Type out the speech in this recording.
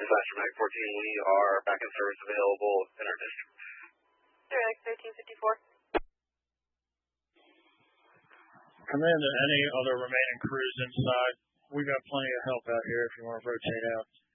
Dispatcher Mag 14, we are back in service available in our district. Direct 1354. Commander, any other remaining crews inside? We've got plenty of help out here if you want to rotate out.